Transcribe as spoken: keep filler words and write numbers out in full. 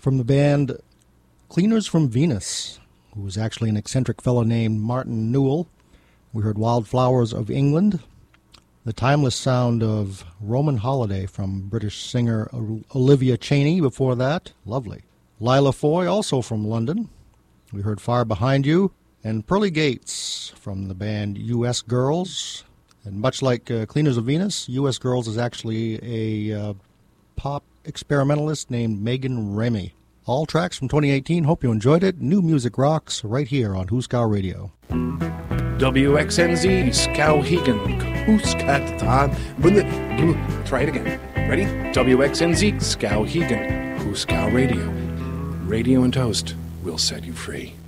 From the band Cleaners from Venus, who was actually an eccentric fellow named Martin Newell, we heard Wildflowers of England, the timeless sound of Roman Holiday from British singer Olivia Chaney before that. Lovely. Lila Foy, also from London. We heard Far Behind You, and Pearly Gates from the band U S Girls. And much like uh, Cleaners of Venus, U S Girls is actually a uh, pop experimentalist named Megan Remy. All tracks from twenty eighteen. Hope you enjoyed it. New Music Rocks right here on Huskow Radio. W X N Z, Skowhegan, Huskattan. Try it again. Ready? W X N Z, Skowhegan, Huskow Radio. Radio and Toast will set you free.